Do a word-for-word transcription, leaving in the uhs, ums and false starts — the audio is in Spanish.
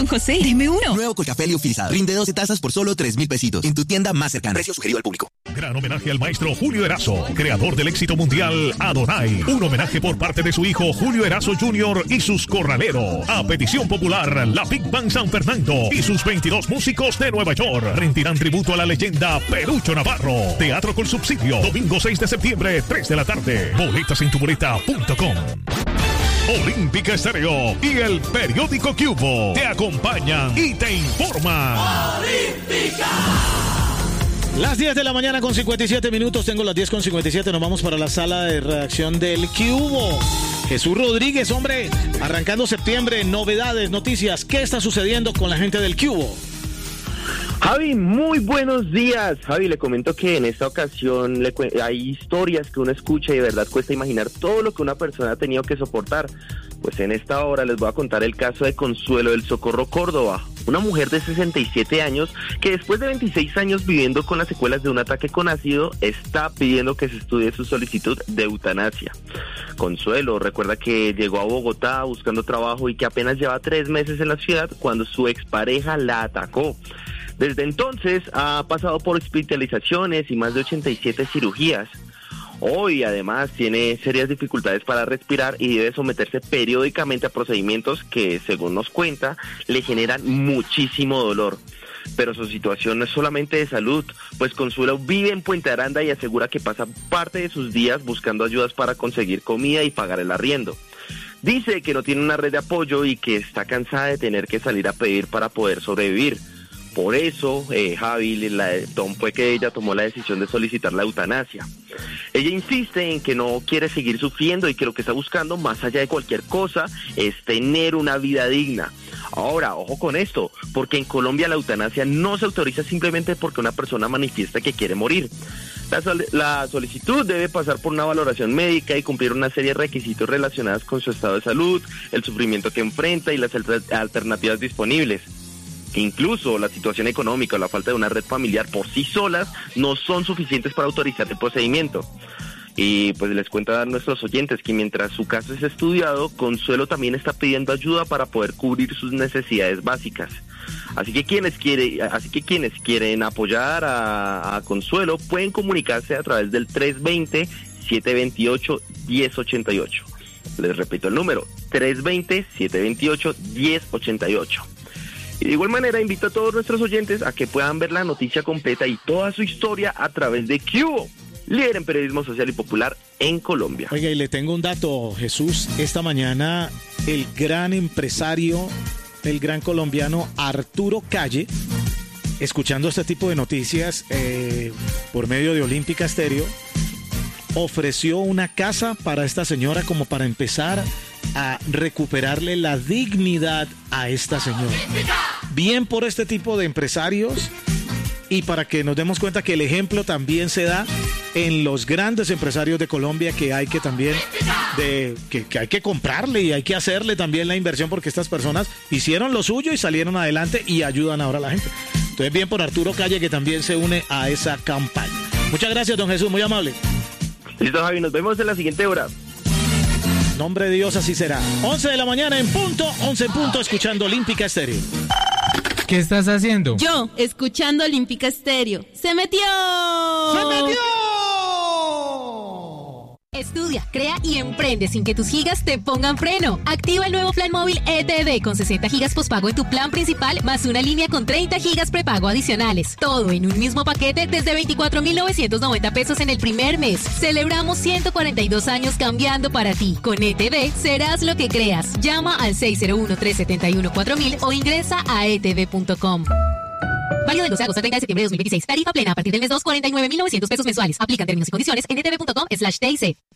Don José, deme uno. Nuevo Colcafé liofilizado. Rinde doce tazas por solo tres mil pesitos. En tu tienda más cercana. Precio sugerido al público. Gran homenaje al maestro Julio Erazo, creador del éxito mundial Adonai. Un homenaje por parte de su hijo Julio Erazo junior y sus corraleros. A petición popular, la Big Band San Fernando y sus veintidós músicos de Nueva York rendirán tributo a la leyenda Perucho Navarro. Teatro con subsidio. Domingo seis de septiembre, tres de la tarde. Boletas en tu boleta punto com. Olímpica Estéreo y el periódico Cubo te acompañan y te informan. ¡Olímpica! Las diez de la mañana con cincuenta y siete minutos, tengo las diez con cincuenta y siete, nos vamos para la sala de redacción del Cubo. Jesús Rodríguez, hombre, arrancando septiembre, novedades, noticias, ¿qué está sucediendo con la gente del Cubo? Javi, muy buenos días. Javi, le comento que en esta ocasión le cu- hay historias que uno escucha y de verdad cuesta imaginar todo lo que una persona ha tenido que soportar. Pues en esta hora les voy a contar el caso de Consuelo del Socorro Córdoba, una mujer de sesenta y siete años que después de veintiséis años viviendo con las secuelas de un ataque con ácido, está pidiendo que se estudie su solicitud de eutanasia. Consuelo recuerda que llegó a Bogotá buscando trabajo y que apenas lleva tres meses en la ciudad cuando su expareja la atacó. Desde entonces ha pasado por hospitalizaciones y más de ochenta y siete cirugías. Hoy además tiene serias dificultades para respirar y debe someterse periódicamente a procedimientos que, según nos cuenta, le generan muchísimo dolor. Pero su situación no es solamente de salud, pues Consuelo vive en Puente Aranda y asegura que pasa parte de sus días buscando ayudas para conseguir comida y pagar el arriendo. Dice que no tiene una red de apoyo y que está cansada de tener que salir a pedir para poder sobrevivir. Por eso, eh, Javi, la, Tom, fue que ella tomó la decisión de solicitar la eutanasia. Ella insiste en que no quiere seguir sufriendo y que lo que está buscando, más allá de cualquier cosa, es tener una vida digna. Ahora, ojo con esto, porque en Colombia la eutanasia no se autoriza simplemente porque una persona manifiesta que quiere morir. La, sol- la solicitud debe pasar por una valoración médica y cumplir una serie de requisitos relacionados con su estado de salud, el sufrimiento que enfrenta y las alter- alternativas disponibles. Incluso la situación económica o la falta de una red familiar por sí solas no son suficientes para autorizar el procedimiento. Y pues les cuento a nuestros oyentes que mientras su caso es estudiado, Consuelo también está pidiendo ayuda para poder cubrir sus necesidades básicas. Así que quienes quiere, así que quienes quieren apoyar a, a Consuelo pueden comunicarse a través del tres dos cero, siete dos ocho, uno cero ocho ocho. Les repito el número, tres dos cero, siete dos ocho, uno cero ocho ocho. Y de igual manera invito a todos nuestros oyentes a que puedan ver la noticia completa y toda su historia a través de Cubo, líder en periodismo social y popular en Colombia. Oiga, y le tengo un dato, Jesús. Esta mañana el gran empresario, el gran colombiano Arturo Calle, escuchando este tipo de noticias eh, por medio de Olímpica Estéreo, ofreció una casa para esta señora como para empezar a recuperarle la dignidad a esta señora. Bien por este tipo de empresarios y para que nos demos cuenta que el ejemplo también se da en los grandes empresarios de Colombia, que hay que también de que, que hay que comprarle y hay que hacerle también la inversión porque estas personas hicieron lo suyo y salieron adelante y ayudan ahora a la gente. Entonces bien por Arturo Calle, que también se une a esa campaña. Muchas gracias, don Jesús, muy amable. Listo, Javi, nos vemos en la siguiente hora. Nombre de Dios, así será. once de la mañana en punto, once en punto, escuchando Olímpica Estéreo. ¿Qué estás haciendo? Yo, escuchando Olímpica Estéreo. ¡Se metió! ¡Se metió! Estudia, crea y emprende sin que tus gigas te pongan freno. Activa el nuevo plan móvil E T V con sesenta gigas pospago en tu plan principal más una línea con treinta gigas prepago adicionales. Todo en un mismo paquete desde veinticuatro mil novecientos noventa pesos en el primer mes. Celebramos ciento cuarenta y dos años cambiando para ti. Con E T V serás lo que creas. Llama al seis cero uno, tres siete uno, cuatro mil o ingresa a e t v punto com. Válido del doce de agosto al treinta de septiembre de dos mil veintiséis. Tarifa plena a partir del mes dos, cuarenta y nueve mil novecientos pesos mensuales. Aplican términos y condiciones en e t v punto com slash t i c.